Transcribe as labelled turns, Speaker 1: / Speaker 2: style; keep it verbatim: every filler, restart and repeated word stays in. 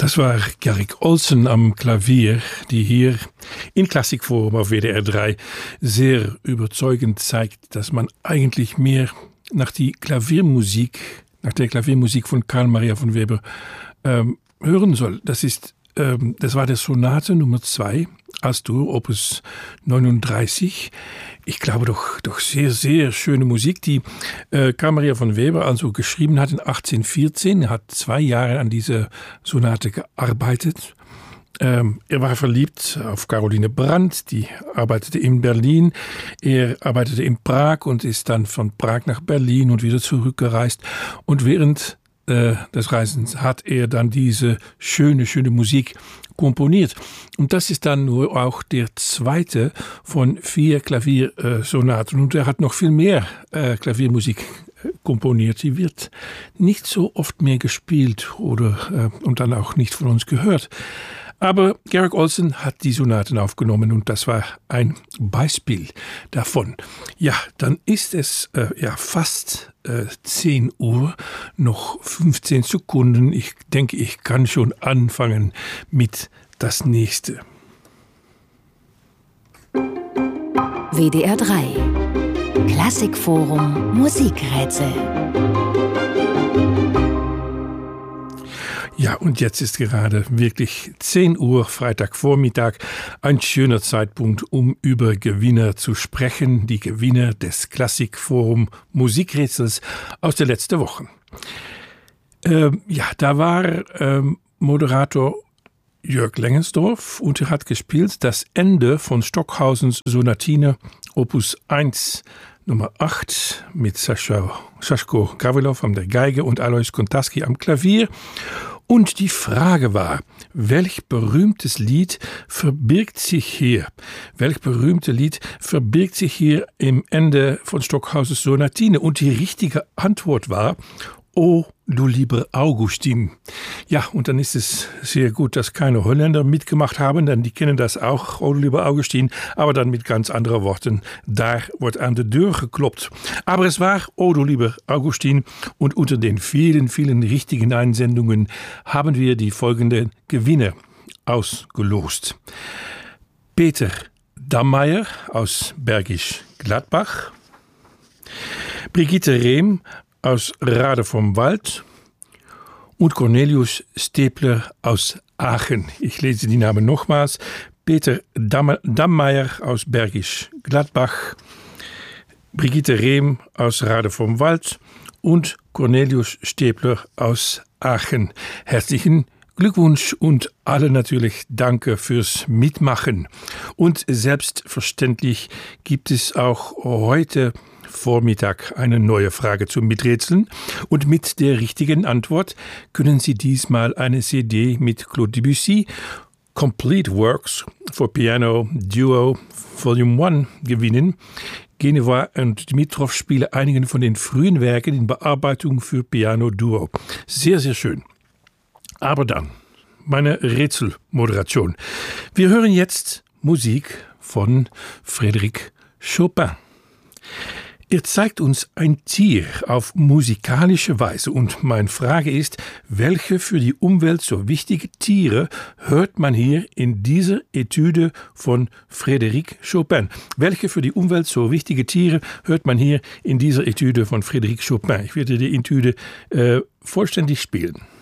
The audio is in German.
Speaker 1: Das war Garrick Olsen am Klavier, die hier in Klassikforum auf W D R drei sehr überzeugend zeigt, dass man eigentlich mehr nach die Klaviermusik, nach der Klaviermusik von Carl Maria von Weber ähm, hören soll. Das ist, ähm, das war der Sonate Nummer zwei, As-Dur, Opus neununddreißig. Ich glaube doch, doch sehr, sehr schöne Musik, die äh, Carl Maria von Weber also geschrieben hat in achtzehnhundertvierzehn. Er hat zwei Jahre an dieser Sonate gearbeitet. Ähm, er war verliebt auf Caroline Brandt, die arbeitete in Berlin. Er arbeitete in Prag und ist dann von Prag nach Berlin und wieder zurückgereist. Und während äh, des Reisens hat er dann diese schöne, schöne Musik komponiert. Und das ist dann nur auch der zweite von vier Klaviersonaten. Und er hat noch viel mehr äh, Klaviermusik komponiert. Die wird nicht so oft mehr gespielt oder äh, und dann auch nicht von uns gehört. Aber Garrick Olsen hat die Sonaten aufgenommen und das war ein Beispiel davon. Ja, dann ist es äh, ja fast äh, zehn Uhr, noch fünfzehn Sekunden. Ich denke, ich kann schon anfangen mit das nächste.
Speaker 2: W D R drei Klassikforum Musikrätsel.
Speaker 1: Ja, und jetzt ist gerade wirklich zehn Uhr, Freitagvormittag, ein schöner Zeitpunkt, um über Gewinner zu sprechen, die Gewinner des Klassikforum Musikrätsels aus der letzten Woche. Ähm, ja, da war ähm, Moderator Jörg Lengensdorf und er hat gespielt das Ende von Stockhausens Sonatine Opus eins Nummer acht mit Sascha, Saschko Gawrilow an der Geige und Alois Kontaski am Klavier. Und die Frage war, welch berühmtes Lied verbirgt sich hier? Welch berühmte Lied verbirgt sich hier im Ende von Stockhauses Sonatine? Und die richtige Antwort war, O du lieber Augustin. Ja, und dann ist es sehr gut, dass keine Holländer mitgemacht haben, denn die kennen das auch, O du lieber Augustin, aber dann mit ganz anderen Worten. Da wird an der Tür geklopft. Aber es war O du lieber Augustin und unter den vielen, vielen richtigen Einsendungen haben wir die folgenden Gewinner ausgelost. Peter Dammeier aus Bergisch Gladbach, Brigitte Rehm aus Rade vom Wald und Cornelius Stepler aus Aachen. Ich lese die Namen nochmals. Peter Damm- Dammeier aus Bergisch Gladbach, Brigitte Rehm aus Rade vom Wald und Cornelius Stepler aus Aachen. Herzlichen Glückwunsch und alle natürlich danke fürs Mitmachen. Und selbstverständlich gibt es auch heute Vormittag eine neue Frage zum Miträtseln und mit der richtigen Antwort können Sie diesmal eine C D mit Claude Debussy Complete Works for Piano Duo Volume eins gewinnen. Geneva und Dimitrov spielen einige von den frühen Werken in Bearbeitung für Piano Duo. Sehr, sehr schön. Aber dann meine Rätselmoderation. Wir hören jetzt Musik von Frédéric Chopin. Er zeigt uns ein Tier auf musikalische Weise und meine Frage ist, welche für die Umwelt so wichtige Tiere hört man hier in dieser Etüde von Frédéric Chopin? Welche für die Umwelt so wichtige Tiere hört man hier in dieser Etüde von Frédéric Chopin? Ich werde die Etüde äh, vollständig spielen.